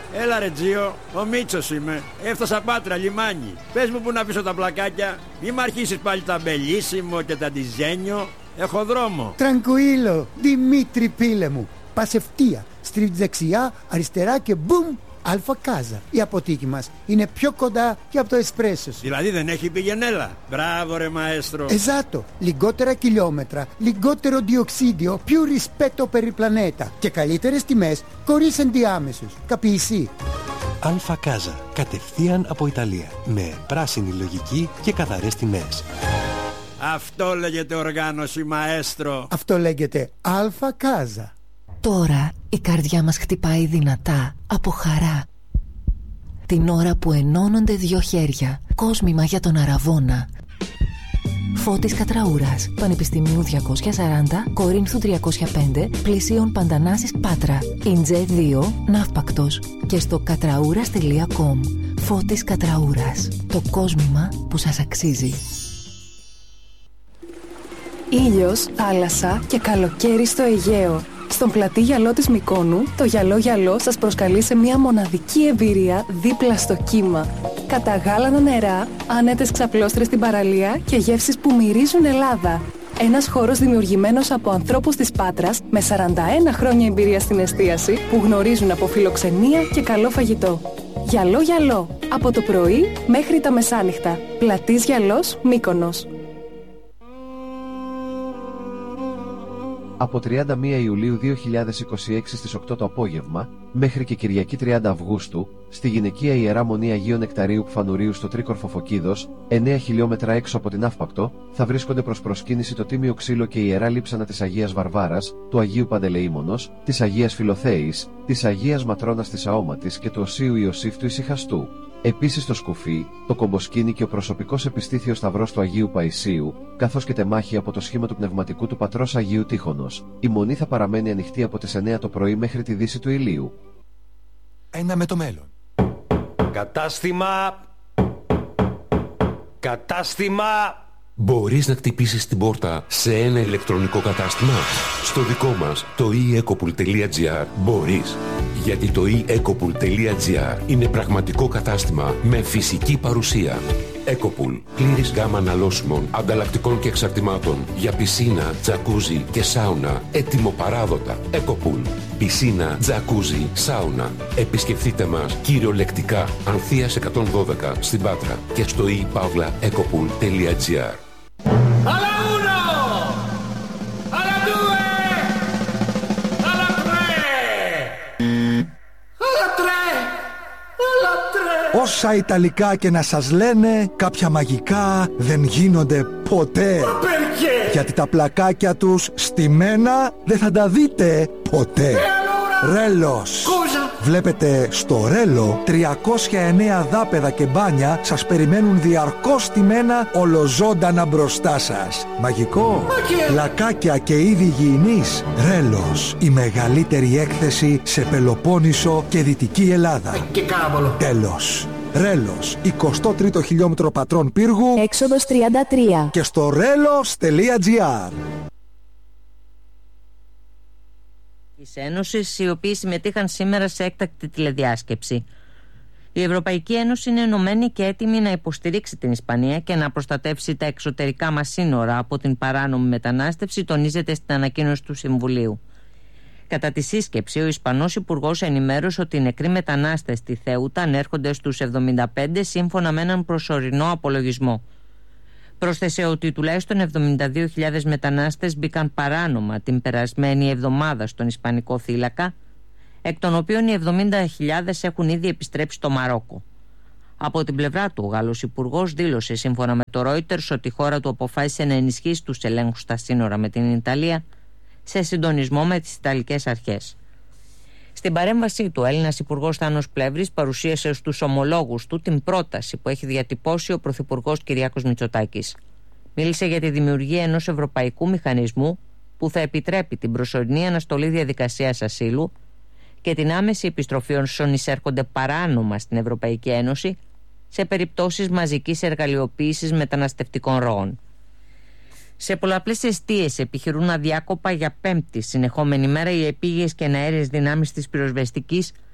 Έλα ρε Τζίο, ο Μίτσος είμαι. Έφτασα Πάτρα, λιμάνι. Πες μου που να αφήσω τα πλακάκια. Μη μ' αρχίσεις πάλι τα μπελίσιμο και τα ντιζένιο. Έχω δρόμο. Τραγκουίλο, Δημήτρη πίλε μου. Πας ευθεία, στρίβεις δεξιά, αριστερά και μπουμ, Αλφα Κάζα. Η αποθήκη μας είναι πιο κοντά και από το εσπρέσο σου. Δηλαδή δεν έχει πηγενέλα. Μπράβο ρε μαέστρο. Esatto, λιγότερα χιλιόμετρα, λιγότερο διοξίδιο, più rispetto per il pianeta και καλύτερες τιμές χωρίς ενδιάμεσους. Καπιεσί. Αλφα Κάζα, κατευθείαν από Ιταλία, με πράσινη λογική και καθαρές τιμές. Αυτό λέγεται οργάνωση μαέστρο. Αυτό λέγεται Αλφα Κάζα. Τώρα η καρδιά μας χτυπάει δυνατά από χαρά. Την ώρα που ενώνονται δύο χέρια, κόσμημα για τον Αραβώνα. Φώτης Κατραούρας, Πανεπιστημίου 240, Κορίνθου 305, Πλησίων Παντανάσης Πάτρα, Ιντζέ 2, Ναύπακτος και στο κατραούρας.com. Φώτης Κατραούρας, το κόσμημα που σας αξίζει. Ήλιος, θάλασσα και καλοκαίρι στο Αιγαίο. Στον πλατή γυαλό της Μυκόνου, το γυαλό σας προσκαλεί σε μια μοναδική εμπειρία δίπλα στο κύμα. Καταγάλανα νερά, άνετες ξαπλώστρες στην παραλία και γεύσεις που μυρίζουν Ελλάδα. Ένας χώρος δημιουργημένος από ανθρώπους της Πάτρας με 41 χρόνια εμπειρία στην εστίαση που γνωρίζουν από φιλοξενία και καλό φαγητό. Γυαλό, από το πρωί μέχρι τα μεσάνυχτα. Πλατής Γυαλός, Μύκονος. Από 31 Ιουλίου 2026 στις 8 το απόγευμα, μέχρι και Κυριακή 30 Αυγούστου, στη γυναικεία Ιερά Μονή Αγίου Νεκταρίου Κφανουρίου στο Τρίκορφο Φωκίδος, 9 χιλιόμετρα έξω από την Ναύπακτο, θα βρίσκονται προς προσκύνηση το Τίμιο Ξύλο και η Ιερά Λείψανα της Αγίας Βαρβάρας, του Αγίου Παντελεήμονος, της Αγίας Φιλοθέης, της Αγίας Ματρώνας της Αόματης και του Οσίου Ιωσήφ του Ησυχαστού. Επίσης το σκουφί, το κομποσκίνι και ο προσωπικός επιστήθιος σταυρός του Αγίου Παϊσίου, καθώς και τεμάχη από το σχήμα του πνευματικού του πατρός Αγίου Τείχωνος. Η μονή θα παραμένει ανοιχτή από τις 9 το πρωί μέχρι τη δύση του ηλίου. Ένα με το μέλλον. Κατάστημα. Μπορείς να χτυπήσεις την πόρτα σε ένα ηλεκτρονικό κατάστημα? Στο δικό μας, το eEcopool.gr, μπορείς. Γιατί το eEcopool.gr είναι πραγματικό κατάστημα με φυσική παρουσία. Ecopool. Πλήρης γάμα αναλώσιμων, ανταλλακτικών και εξαρτημάτων για πισίνα, τζακούζι και σάουνα. Έτοιμο-παράδοτα. Ecopool. Πισίνα, τζακούζι, σάουνα. Επισκεφτείτε μας κυριολεκτικά Ανθείας 112 στην Πάτρα και στο ePavlaEcopool.gr. Alla uno! Alla due! Alla tre! Alla tre! Alla tre! Όσα Ιταλικά και να σας λένε, κάποια μαγικά δεν γίνονται ποτέ. Γιατί τα πλακάκια τους στημένα δεν θα τα δείτε ποτέ. Ρέλος. Βλέπετε στο Ρέλο 309 δάπεδα και μπάνια σας περιμένουν διαρκώς στημένα ολοζώντανα μπροστά σας. Μαγικό. Πλακάκια και είδη υγιεινής. Ρέλος. Η μεγαλύτερη έκθεση σε Πελοπόννησο και Δυτική Ελλάδα. Τέλος. Ρέλος, 23ο χιλιόμετρο Πατρών Πύργου, Έξοδος 33 και στο relos.gr. Της Ένωσης, οι οποίοι συμμετείχαν σήμερα σε έκτακτη τηλεδιάσκεψη. Η Ευρωπαϊκή Ένωση είναι ενωμένη και έτοιμη να υποστηρίξει την Ισπανία και να προστατεύσει τα εξωτερικά μας σύνορα από την παράνομη μετανάστευση, τονίζεται στην ανακοίνωση του Συμβουλίου. Κατά τη σύσκεψη, ο Ισπανός Υπουργός ενημέρωσε ότι οι νεκροί μετανάστες στη Θέουτα ανέρχονται στους 75 σύμφωνα με έναν προσωρινό απολογισμό. Πρόσθεσε ότι τουλάχιστον 72.000 μετανάστες μπήκαν παράνομα την περασμένη εβδομάδα στον Ισπανικό θύλακα, εκ των οποίων οι 70.000 έχουν ήδη επιστρέψει στο Μαρόκο. Από την πλευρά του, ο Γάλλος Υπουργός δήλωσε σύμφωνα με το Reuters ότι η χώρα του αποφάσισε να ενισχύσει τους ελέγχους στα σύνορα με την Ιταλία σε συντονισμό με τις Ιταλικές αρχές. Στην παρέμβασή του, ο Έλληνας Υπουργός Θάνος Πλεύρης παρουσίασε στους ομολόγους του την πρόταση που έχει διατυπώσει ο Πρωθυπουργός Κυριάκος Μητσοτάκης. Μίλησε για τη δημιουργία ενός ευρωπαϊκού μηχανισμού που θα επιτρέπει την προσωρινή αναστολή διαδικασίας ασύλου και την άμεση επιστροφή όσων εισέρχονται παράνομα στην Ευρωπαϊκή Ένωση σε περιπτώσεις μαζικής εργαλειοποίησης μεταναστευτικών ροών. Σε πολλαπλές εστίες επιχειρούν αδιάκοπα για πέμπτη συνεχόμενη μέρα οι επίγειες και εναέρειες δυνάμεις της πυροσβεστικής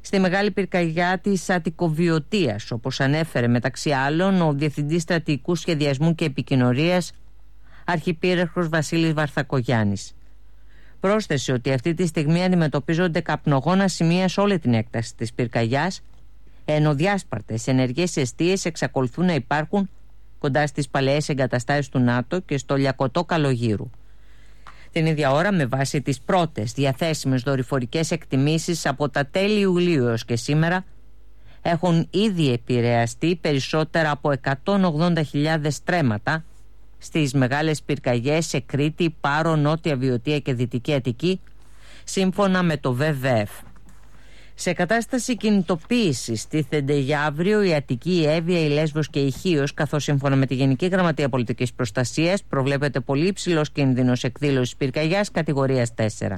στη μεγάλη πυρκαγιά της Αττικοβιωτίας, όπως ανέφερε μεταξύ άλλων ο Διευθυντής Στρατηγικού Σχεδιασμού και Επικοινωνίας, Αρχιπίραρχος Βασίλης Βαρθακογιάννης. Πρόσθεσε ότι αυτή τη στιγμή αντιμετωπίζονται καπνογόνα σημεία σε όλη την έκταση της πυρκαγιάς, ενώ διάσπαρτες ενεργές εστίες εξακολουθούν να υπάρχουν κοντά στις παλαιές εγκαταστάσεις του ΝΑΤΟ και στο Λιακωτό Καλογύρου. Την ίδια ώρα, με βάση τις πρώτες διαθέσιμες δορυφορικές εκτιμήσεις από τα τέλη Ιουλίου έως και σήμερα, έχουν ήδη επηρεαστεί περισσότερα από 180.000 στρέμματα στις μεγάλες πυρκαγιές σε Κρήτη, Πάρο, Νότια Βιωτία και Δυτική Αττική, σύμφωνα με το ΒΒΕΦ. Σε κατάσταση κινητοποίησης τίθενται για αύριο η Αττική, η Εύβοια, η Λέσβος και η Χίος, καθώς σύμφωνα με τη Γενική Γραμματεία Πολιτικής Προστασίας προβλέπεται πολύ υψηλός κίνδυνος εκδήλωσης πυρκαγιάς κατηγορίας 4.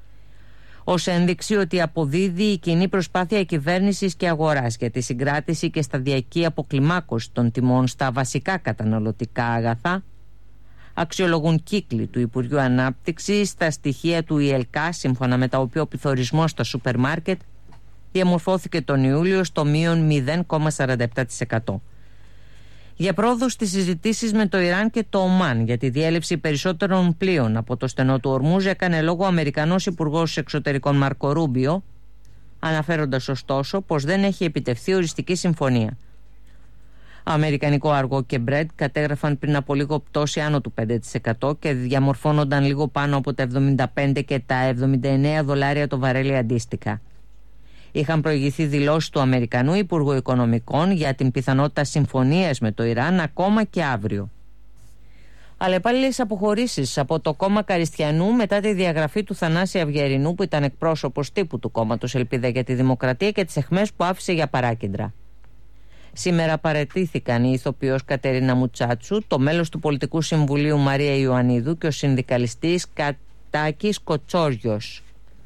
Ως ένδειξη ότι αποδίδει η κοινή προσπάθεια κυβέρνησης και αγοράς για τη συγκράτηση και σταδιακή αποκλιμάκωση των τιμών στα βασικά καταναλωτικά αγαθά, αξιολογούν κύκλοι του Υπουργείου Ανάπτυξης τα στοιχεία του ΙΕΛΚΑ, σύμφωνα με τα οποία ο πληθωρισμός στα σούπερ μάρκετ διαμορφώθηκε τον Ιούλιο στο μείον 0,47%. Για πρόοδο στις συζητήσεις με το Ιράν και το Ομάν για τη διέλευση περισσότερων πλοίων από το στενό του Ορμούζ έκανε λόγο ο Αμερικανός Υπουργός Εξωτερικών Μάρκο Ρούμπιο, αναφέροντας ωστόσο πως δεν έχει επιτευχθεί οριστική συμφωνία. Αμερικανικό αργό και Brent κατέγραφαν πριν από λίγο πτώση άνω του 5% και διαμορφώνονταν λίγο πάνω από τα 75 και τα 79 δολάρια το βαρέλι αντίστοιχα. Είχαν προηγηθεί δηλώσεις του Αμερικανού Υπουργού Οικονομικών για την πιθανότητα συμφωνίας με το Ιράν ακόμα και αύριο. Αλλεπάλληλες αποχωρήσεις από το κόμμα Καριστιανού μετά τη διαγραφή του Θανάση Αυγερινού, που ήταν εκπρόσωπος τύπου του κόμματος Ελπίδα για τη Δημοκρατία, και τις αιχμές που άφησε για παράκεντρα. Σήμερα παραιτήθηκαν η ηθοποιός Κατερίνα Μουτσάτσου, το μέλος του Πολιτικού Συμβουλίου Μαρία Ιωαννίδου και ο συνδικαλιστής Κατάκης Κοτσόριος.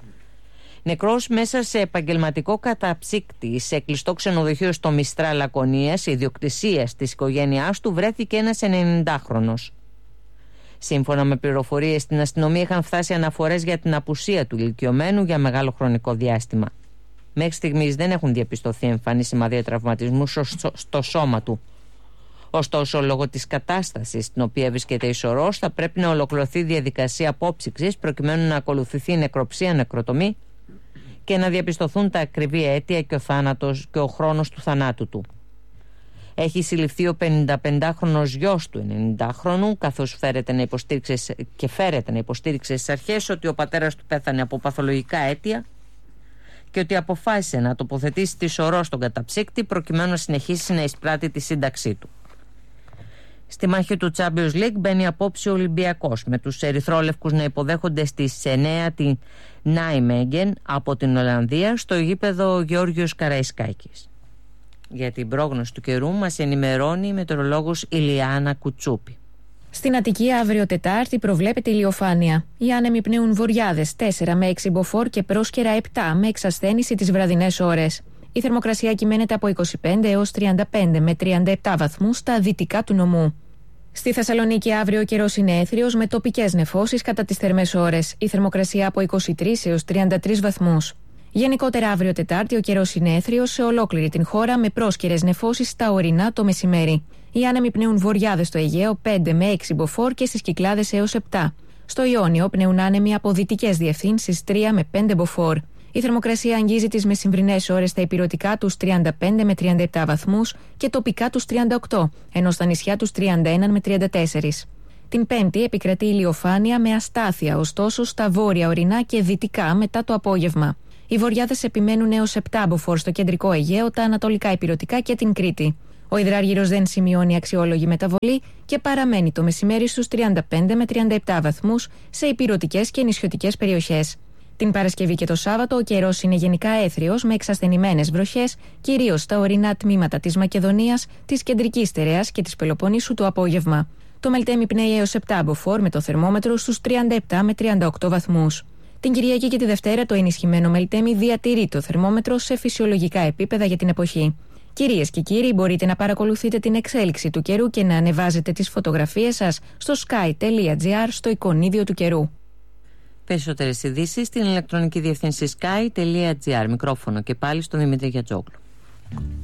Νεκρός μέσα σε επαγγελματικό καταψύκτη σε κλειστό ξενοδοχείο στο Μιστρά Λακωνίας, ιδιοκτησίας της οικογένειάς του, βρέθηκε ένας 90χρονος. Σύμφωνα με πληροφορίες στην αστυνομία, είχαν φτάσει αναφορές για την απουσία του ηλικιωμένου για μεγάλο χρονικό διάστημα. Μέχρι στιγμής δεν έχουν διαπιστωθεί εμφανή σημάδια τραυματισμού στο σώμα του. Ωστόσο, λόγω της κατάστασης στην οποία βρίσκεται η σωρός, θα πρέπει να ολοκληρωθεί η διαδικασία απόψυξης προκειμένου να ακολουθηθεί νεκροψία, νεκροτομή και να διαπιστωθούν τα ακριβή αίτια και ο θάνατος και ο χρόνος του θανάτου του. Έχει συλληφθεί ο 55χρονος γιος του 90χρονου, καθώς φέρεται να υποστήριξε στις αρχές ότι ο πατέρας του πέθανε από παθολογικά αίτια και ότι αποφάσισε να τοποθετήσει τη σωρό στον καταψύκτη προκειμένου να συνεχίσει να εισπράττει τη σύνταξή του. Στη μάχη του Champions League μπαίνει απόψε ο Ολυμπιακός, με τους ερυθρόλευκους να υποδέχονται στις 9 την Νάιμεγγεν από την Ολλανδία στο γήπεδο Γεώργιος Καραϊσκάκης. Για την πρόγνωση του καιρού μας ενημερώνει η μετεωρολόγος Ηλιάνα Κουτσούπη. Στην Αττική αύριο Τετάρτη προβλέπεται ηλιοφάνεια. Οι άνεμοι πνέουν βοριάδες 4 με 6 μποφόρ και πρόσκαιρα 7 με εξασθένηση τις βραδινές ώρες. Η θερμοκρασία κυμαίνεται από 25 έως 35 με 37 βαθμούς στα δυτικά του νομού. Στη Θεσσαλονίκη αύριο ο καιρός είναι έθριος με τοπικές νεφώσεις κατά τις θερμές ώρες. Η θερμοκρασία από 23 έως 33 βαθμούς. Γενικότερα αύριο Τετάρτη ο καιρός είναι έθριος σε ολόκληρη την χώρα με πρόσκαιρες νεφώσεις στα ορεινά το μεσημέρι. Οι άνεμοι πνέουν βοριάδες στο Αιγαίο 5 με 6 μποφόρ και στις Κυκλάδες έως 7. Στο Ιόνιο πνέουν άνεμοι από δυτικές διευθύνσεις 3 με 5 μποφόρ. Η θερμοκρασία αγγίζει τις μεσημβρινές ώρες στα ηπειρωτικά τους 35 με 37 βαθμούς και τοπικά τους 38, ενώ στα νησιά τους 31 με 34. Την Πέμπτη επικρατεί ηλιοφάνεια με αστάθεια, ωστόσο στα βόρεια ορεινά και δυτικά μετά το απόγευμα. Οι βοριάδες επιμένουν έως 7 μποφόρ στο κεντρικό Αιγαίο, τα ανατολικά ηπειρωτικά και την Κρήτη. Ο υδράργυρος δεν σημειώνει αξιόλογη μεταβολή και παραμένει το μεσημέρι στους 35 με 37 βαθμούς σε ηπειρωτικές και νησιωτικές περιοχές. Την Παρασκευή και το Σάββατο ο καιρός είναι γενικά έθριος με εξασθενημένες βροχές, κυρίως στα ορεινά τμήματα της Μακεδονίας, της Κεντρικής Στερεάς και της Πελοποννήσου το απόγευμα. Το Μελτέμι πνέει έως 7 μποφόρ με το θερμόμετρο στους 37 με 38 βαθμούς. Την Κυριακή και τη Δευτέρα το ενισχυμένο Μελτέμι διατηρεί το θερμόμετρο σε φυσιολογικά επίπεδα για την εποχή. Κυρίες και κύριοι, μπορείτε να παρακολουθείτε την εξέλιξη του καιρού και να ανεβάζετε τις φωτογραφίες σας στο sky.gr στο εικονίδιο του καιρού. Περισσότερες ειδήσεις στην ηλεκτρονική διευθύνση sky.gr. Μικρόφωνο και πάλι στον Δημήτρη Γιατζόγλου.